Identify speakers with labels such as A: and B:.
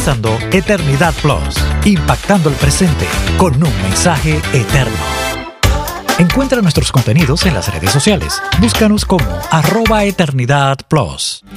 A: sintonizando Eternidad Plus, impactando el presente con un mensaje eterno. Encuentra nuestros contenidos en las redes sociales. Búscanos como @EternidadPlus.